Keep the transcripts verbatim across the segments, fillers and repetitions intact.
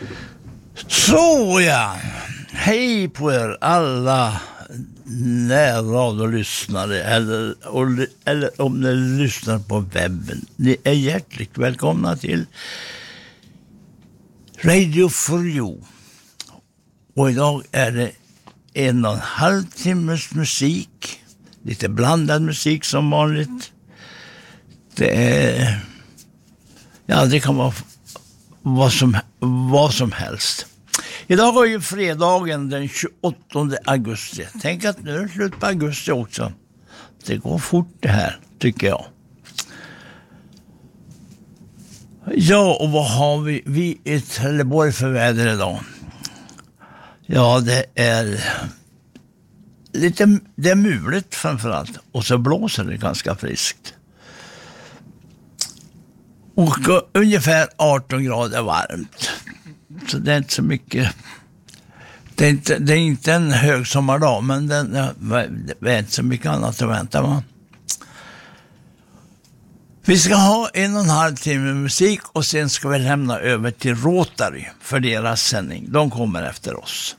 Så ja, hej på er alla närradiolyssnare eller, eller om ni lyssnar på webben. Ni är hjärtligt välkomna till Radio for You. Och idag är det en och en halv timmes musik. Lite blandad musik som vanligt. Det är... Ja, det kan vara vad som, vad som helst. Idag är ju fredagen den tjugoåttonde augusti. Tänk att nu är det slut på augusti också. Det går fort det här, tycker jag. Ja, och vad har vi, vi i Trelleborg för väder idag? Ja, det är lite, det är muligt framförallt. Och så blåser det ganska friskt. Och ungefär arton grader varmt. Så det är inte så mycket. Det är inte, det är inte en hög sommardag, men det, det är inte så mycket annat att vänta, va? Vi ska ha en och en halv timme musik och sen ska vi lämna över till Rotary för deras sändning. De kommer efter oss.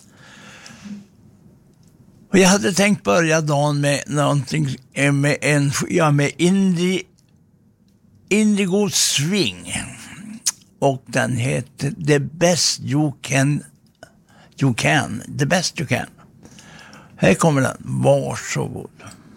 Och jag hade tänkt börja dagen med någonting med en ja, med indie Indigo Swing. Och den heter The Best You Can You Can The Best You Can. Här kommer den. Varsågod.